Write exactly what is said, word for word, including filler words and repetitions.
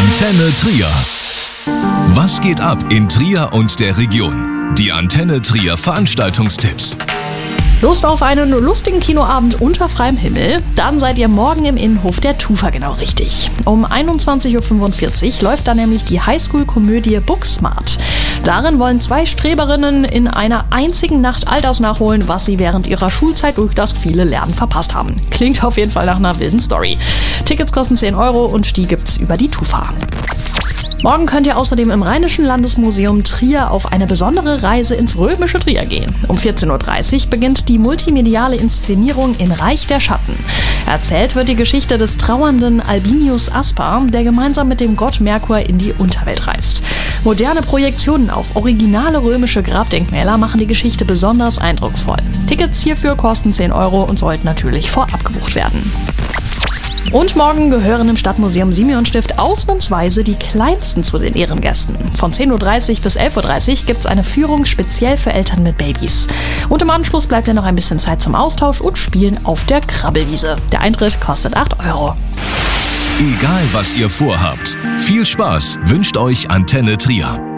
Antenne Trier. Was geht ab in Trier und der Region? Die Antenne Trier Veranstaltungstipps. Lust auf einen lustigen Kinoabend unter freiem Himmel? Dann seid ihr morgen im Innenhof der Tufa genau richtig. Um einundzwanzig Uhr fünfundvierzig läuft da nämlich die Highschool-Komödie Booksmart. Darin wollen zwei Streberinnen in einer einzigen Nacht all das nachholen, was sie während ihrer Schulzeit durch das viele Lernen verpasst haben. Klingt auf jeden Fall nach einer wilden Story. Tickets kosten zehn Euro und die gibt's über die Tufa. Morgen könnt ihr außerdem im Rheinischen Landesmuseum Trier auf eine besondere Reise ins römische Trier gehen. Um vierzehn Uhr dreißig beginnt die multimediale Inszenierung in Reich der Schatten. Erzählt wird die Geschichte des trauernden Albinius Aspar, der gemeinsam mit dem Gott Merkur in die Unterwelt reist. Moderne Projektionen auf originale römische Grabdenkmäler machen die Geschichte besonders eindrucksvoll. Tickets hierfür kosten zehn Euro und sollten natürlich vorab gebucht werden. Und morgen gehören im Stadtmuseum Simeonstift ausnahmsweise die Kleinsten zu den Ehrengästen. Von zehn Uhr dreißig bis elf Uhr dreißig gibt es eine Führung speziell für Eltern mit Babys. Und im Anschluss bleibt ja noch ein bisschen Zeit zum Austausch und Spielen auf der Krabbelwiese. Der Eintritt kostet acht Euro. Egal was ihr vorhabt, viel Spaß wünscht euch Antenne Trier.